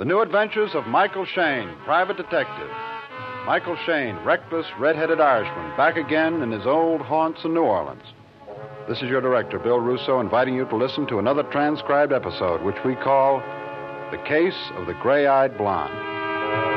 The New Adventures of Michael Shayne, Private Detective. Michael Shayne, reckless, red-headed Irishman, back again in his old haunts in New Orleans. This is your director, Bill Russo, inviting you to listen to another transcribed episode, which we call The Case of the Gray-Eyed Blonde.